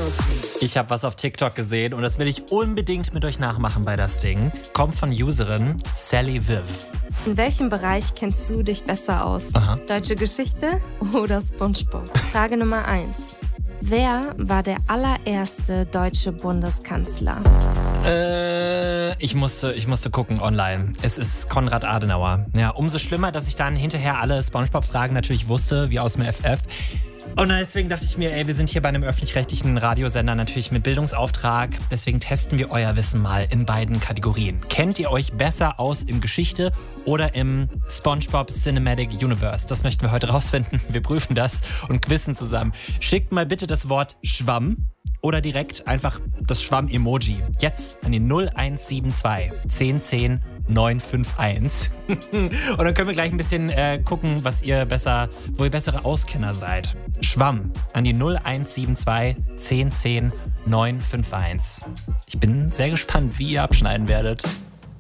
Ich habe was auf TikTok gesehen und das will ich unbedingt mit euch nachmachen bei das Ding. Kommt von Userin Sally Viv. In welchem Bereich kennst du dich besser aus? Aha. Deutsche Geschichte oder SpongeBob? Frage Nummer 1. Wer war der allererste deutsche Bundeskanzler? Ich musste gucken online. Es ist Konrad Adenauer. Ja, umso schlimmer, dass ich dann hinterher alle SpongeBob-Fragen natürlich wusste, wie aus dem FF. Und deswegen dachte ich mir, ey, wir sind hier bei einem öffentlich-rechtlichen Radiosender natürlich mit Bildungsauftrag. Deswegen testen wir euer Wissen mal in beiden Kategorien. Kennt ihr euch besser aus in Geschichte oder im SpongeBob Cinematic Universe? Das möchten wir heute rausfinden. Wir prüfen das und quizzen zusammen. Schickt mal bitte das Wort Schwamm oder direkt einfach das Schwamm-Emoji. Jetzt an die 0172 1010 951. Und dann können wir gleich ein bisschen gucken, wo ihr bessere Auskenner seid. Schwamm an die 0172 1010 951. Ich bin sehr gespannt, wie ihr abschneiden werdet.